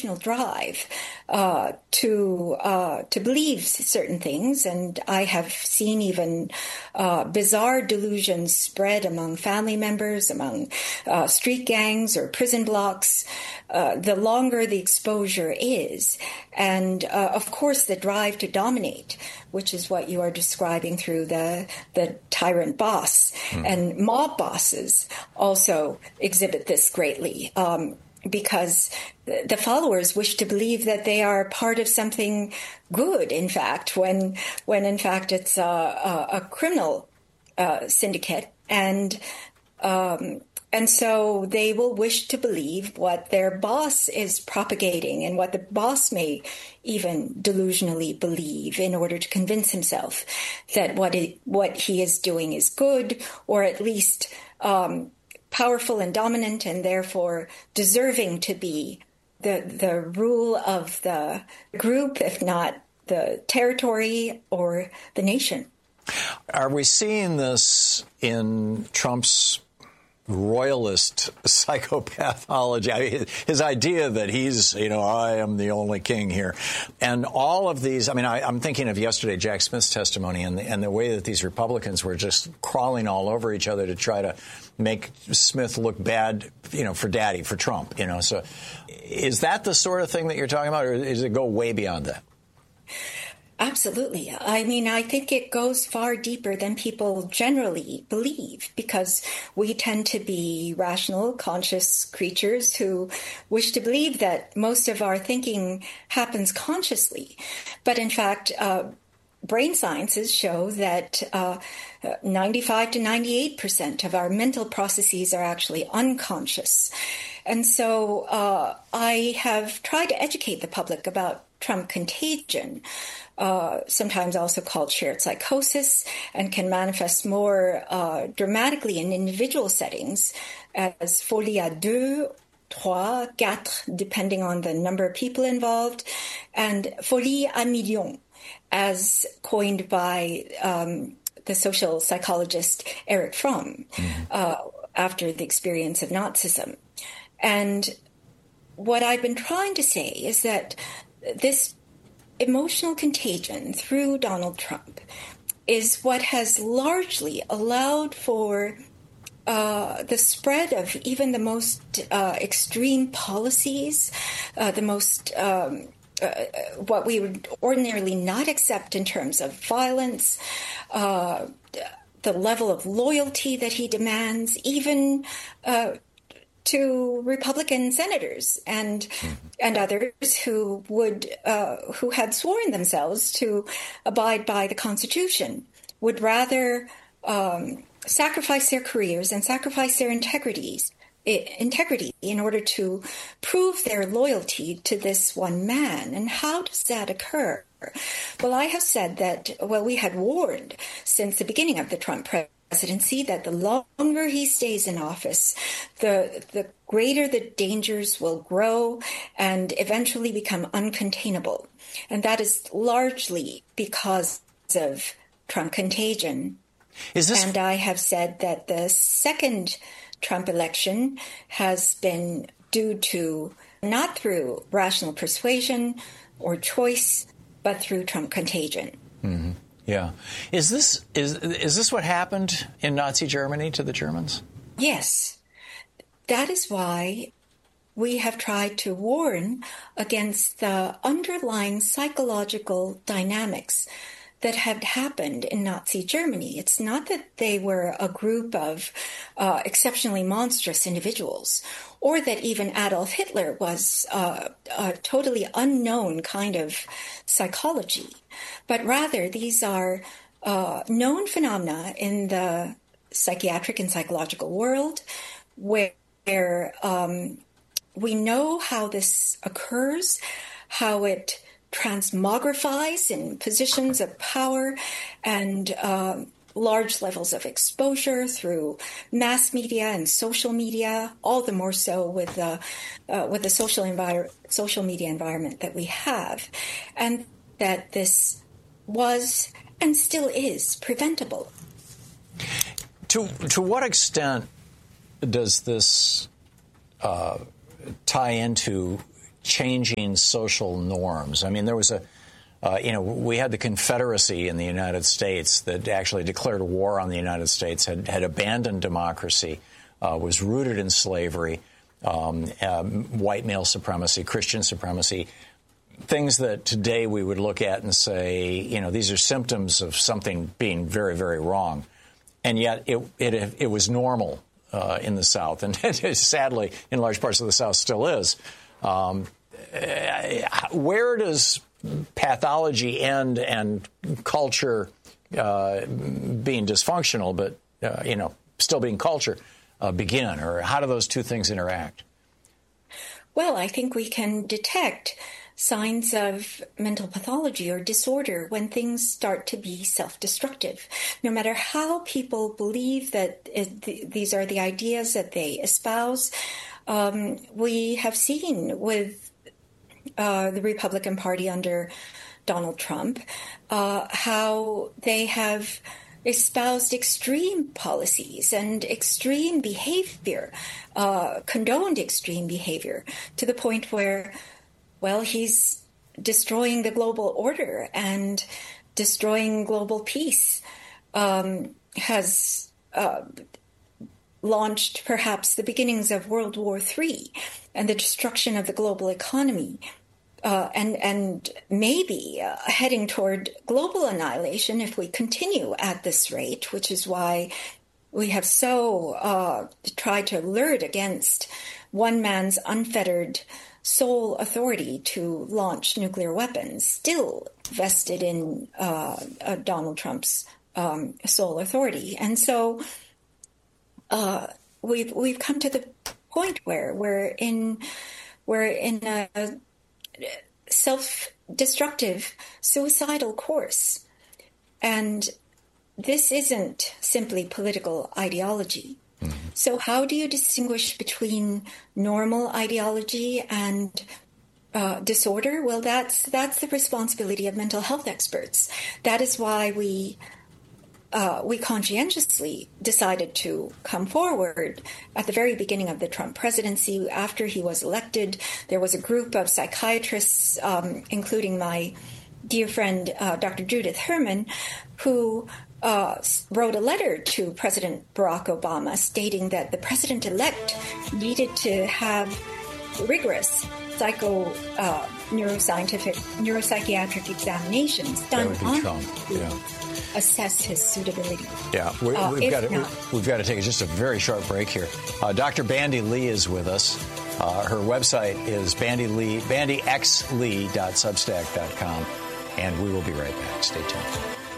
emotional drive to believe certain things, and I have seen even bizarre delusions spread among family members, among street gangs or prison blocks, the longer the exposure is. And of course, the drive to dominate, which is what you are describing through the tyrant boss. And mob bosses also exhibit this greatly. Because the followers wish to believe that they are part of something good, in fact, when in fact it's a criminal syndicate, and so they will wish to believe what their boss is propagating and what the boss may even delusionally believe in order to convince himself that what he is doing is good, or at least powerful and dominant, and therefore deserving to be the rule of the group, if not the territory or the nation. Are we seeing this in Trump's royalist psychopathology? I mean, his idea that he's, I am the only king here. And all of these, I'm thinking of yesterday, Jack Smith's testimony and the way that these Republicans were just crawling all over each other to try to make Smith look bad, for daddy, for Trump, So is that the sort of thing that you're talking about, or does it go way beyond that? Absolutely. I think it goes far deeper than people generally believe, because we tend to be rational, conscious creatures who wish to believe that most of our thinking happens consciously. But in fact, brain sciences show that 95 to 98% of our mental processes are actually unconscious. And so I have tried to educate the public about Trump contagion, sometimes also called shared psychosis, and can manifest more dramatically in individual settings as folie à deux, trois, quatre, depending on the number of people involved, and folie à millions, as coined by the social psychologist Erich Fromm after the experience of Nazism. And what I've been trying to say is that this emotional contagion through Donald Trump is what has largely allowed for the spread of even the most extreme policies, the most what we would ordinarily not accept in terms of violence, the level of loyalty that he demands, even to Republican senators and others who had sworn themselves to abide by the Constitution, would rather sacrifice their careers and sacrifice their integrity in order to prove their loyalty to this one man. And how does that occur? Well, I have said that, we had warned since the beginning of the Trump presidency that the longer he stays in office, the greater the dangers will grow and eventually become uncontainable. And that is largely because of Trump contagion. And I have said that the second Trump election has been due to not through rational persuasion or choice, but through Trump contagion. Mm-hmm. Yeah. Is this what happened in Nazi Germany to the Germans? Yes. That is why we have tried to warn against the underlying psychological dynamics that had happened in Nazi Germany. It's not that they were a group of exceptionally monstrous individuals, or that even Adolf Hitler was a totally unknown kind of psychology, but rather these are known phenomena in the psychiatric and psychological world where we know how this occurs, how it transmogrifies in positions of power and large levels of exposure through mass media and social media, all the more so with the social media environment that we have, and that this was and still is preventable. To what extent does this tie into changing social norms. I mean, there was we had the Confederacy in the United States that actually declared war on the United States, had abandoned democracy, was rooted in slavery, white male supremacy, Christian supremacy, things that today we would look at and say, these are symptoms of something being very, very wrong. And yet it was normal in the South, and sadly, in large parts of the South still is. Where does pathology end and culture being dysfunctional, but still being culture, begin? Or how do those two things interact? Well, I think we can detect signs of mental pathology or disorder when things start to be self-destructive. No matter how people believe that these are the ideas that they espouse, we have seen with the Republican Party under Donald Trump how they have espoused extreme policies and extreme behavior, condoned extreme behavior, to the point where, well, he's destroying the global order and destroying global peace, has launched perhaps the beginnings of World War III and the destruction of the global economy, and maybe heading toward global annihilation if we continue at this rate, which is why we have so tried to alert against one man's unfettered sole authority to launch nuclear weapons, still vested in Donald Trump's sole authority. And so we've come to the point where we're in a self-destructive, suicidal course. And this isn't simply political ideology. Mm-hmm. So how do you distinguish between normal ideology and disorder? Well, that's the responsibility of mental health experts. That is why we conscientiously decided to come forward at the very beginning of the Trump presidency. After he was elected, there was a group of psychiatrists, including my dear friend, Dr. Judith Herman, who wrote a letter to President Barack Obama stating that the president-elect needed to have rigorous neuropsychiatric examinations done on him to assess his suitability. Yeah, we've got to take just a very short break here. Dr. Bandy Lee is with us. Her website is bandyxlee.substack.com, and we will be right back. Stay tuned.